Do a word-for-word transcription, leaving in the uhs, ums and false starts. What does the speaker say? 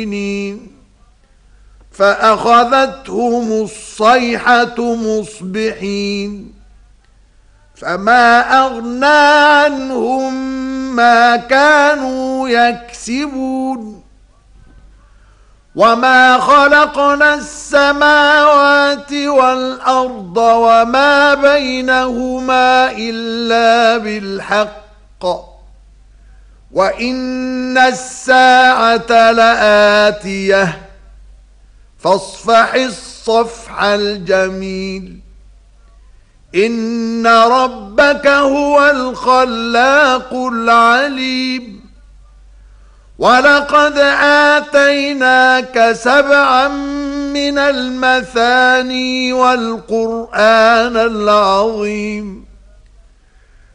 فأخذتهم الصيحة مصبحين فما أغنى عنهم ما كانوا يكسبون وما خلقنا السماوات والأرض وما بينهما إلا بالحق وإن الساعة لآتية فاصفح الصفح الجميل إن ربك هو الخلاق العليم ولقد آتيناك سبعا من المثاني والقرآن العظيم